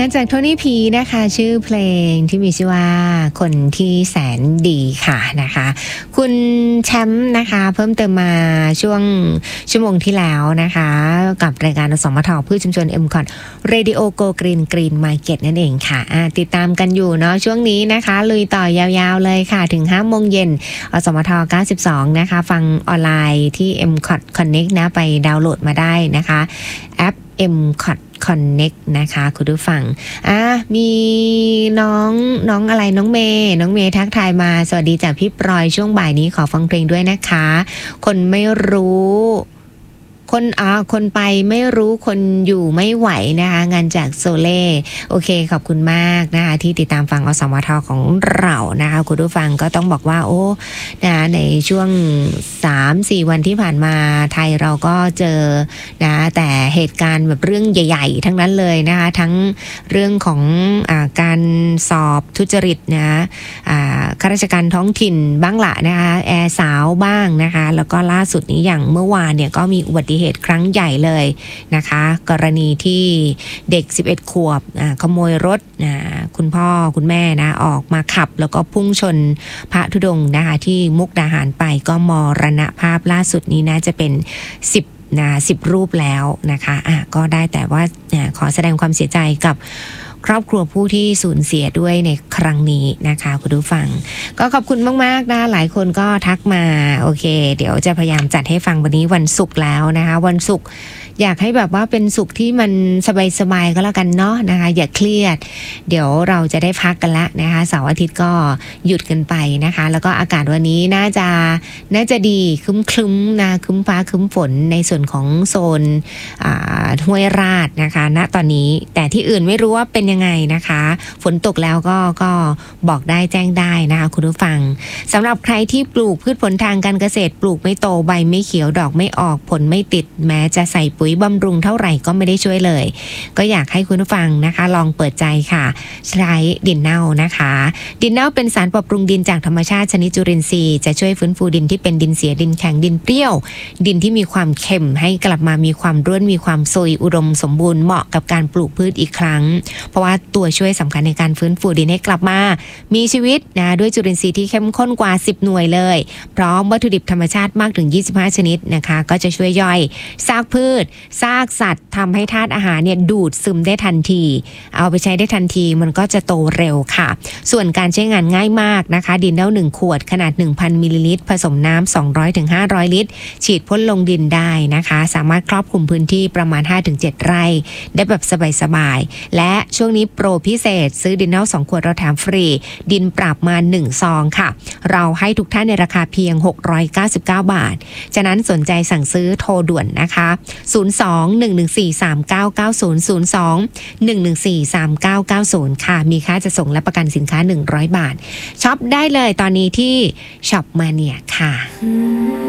านจากโทนี่พีนะคะชื่อเพลงที่มีชื่อว่าคนที่แสนดีค่ะนะคะคุณแชมป์นะคะเพิ่มเติมมาช่วงชั่วโมงที่แล้วนะคะกับรายการสมทพืชชุมชน MCOT Radio Go Green Green Market นั่นเองค่ะติดตามกันอยู่เนาะช่วงนี้นะคะลุยต่อยาวๆเลยค่ะถึง 5 โมงเย็นสมท92นะคะฟังออนไลน์ที่ MCOT Connect นะไปดาวน์โหลดมาได้นะคะแอป MCOT Connect นะคะคุณผู้ฟังมีน้องอะไรน้องเมย์ทักทายมาสวัสดีจากพี่ปรอยช่วงบ่ายนี้ขอฟังเพลงด้วยนะคะคนไม่รู้คนไปไม่รู้คนอยู่ไม่ไหวนะคะงานจากโซเล่โอเคขอบคุณมากนะคะที่ติดตามฟังอสมทของเรานะคะคุณผู้ฟังก็ต้องบอกว่าโอ้นะในช่วง 3-4 วันที่ผ่านมาไทยเราก็เจอนะแต่เหตุการณ์แบบเรื่องใหญ่ๆทั้งนั้นเลยนะคะทั้งเรื่องของการสอบทุจริตนะข้าราชการท้องถิ่นบ้างละนะคะแอร์สาวบ้างนะคะแล้วก็ล่าสุดนี้อย่างเมื่อวานเนี่ยก็มีอุบัติเหตุครั้งใหญ่เลยนะคะกรณีที่เด็ก11ขวบขโมยรถคุณพ่อคุณแม่นะออกมาขับแล้วก็พุ่งชนพระธุดงค์นะคะที่มุกดาหารไปก็มรณภาพล่าสุดนี้นะจะเป็น10รูปแล้วนะคะก็ได้แต่ว่าขอแสดงความเสียใจกับครอบครัวผู้ที่สูญเสียด้วยในครั้งนี้นะคะคุณผู้ฟังก็ขอบคุณมากๆนะหลายคนก็ทักมาโอเคเดี๋ยวจะพยายามจัดให้ฟังวันนี้วันศุกร์แล้วนะคะวันศุกร์อยากให้แบบว่าเป็นศุกร์ที่มันสบายๆก็แล้วกันเนาะนะคะอย่าเครียดเดี๋ยวเราจะได้พักกันละนะคะเสาร์อาทิตย์ก็หยุดกันไปนะคะแล้วก็อากาศวันนี้น่าจะดีครึ้มๆนะครึ้มฟ้าครึ้มฝนในส่วนของโซนห้วยราชนะคะณตอนนี้แต่ที่อื่นไม่รู้ว่าเป็นยังไงนะคะฝนตกแล้วก็บอกได้แจ้งได้นะคะคุณผู้ฟังสำหรับใครที่ปลูกพืชผลทางการเกษตรปลูกไม่โตใบไม่เขียวดอกไม่ออกผลไม่ติดแม้จะใส่ปุ๋ยบำรุงเท่าไหร่ก็ไม่ได้ช่วยเลยก็อยากให้คุณผู้ฟังนะคะลองเปิดใจค่ะใช้ดินเน่านะคะดินเน่าเป็นสารปรับปรุงดินจากธรรมชาติชนิดจุลินทรีย์จะช่วยฟื้นฟูดินที่เป็นดินเสียดินแข็งดินเปรี้ยวดินที่มีความเค็มให้กลับมามีความร่วนมีความซุยอุดมสมบูรณ์เหมาะกับการปลูกพืชอีกครั้งเพราะว่าตัวช่วยสำคัญในการฟื้นฟูดินให้กลับมามีชีวิตนะด้วยจุลินทรีย์ที่เข้มข้นกว่า10หน่วยเลยพร้อมวัตถุดิบธรรมชาติมากถึง25ชนิดนะคะก็จะช่วยย่อยซากพืชซากสัตว์ทำให้ธาตุอาหารเนี่ยดูดซึมได้ทันทีเอาไปใช้ได้ทันทีมันก็จะโตเร็วค่ะส่วนการใช้งานง่ายมากนะคะดินเน่า1ขวดขนาด 1,000 มิลลิลิตรผสมน้ำ200ถึง500ลิตรฉีดพ่นลงดินได้นะคะสามารถครอบคลุมพื้นที่ประมาณ 5-7 ไร่ได้แบบสบายๆและช่วงนี้โปรพิเศษซื้อดินเน่า2ขวดเราแถมฟรีดินปรับมา1ซองค่ะเราให้ทุกท่านในราคาเพียง699 บาทฉะนั้นสนใจสั่งซื้อโทรด่วนนะคะ02-114-3990 ค่ะมีค่าจะส่งและประกันสินค้า100 บาทช็อปได้เลยตอนนี้ที่ช็อปมาเนี่ยค่ะ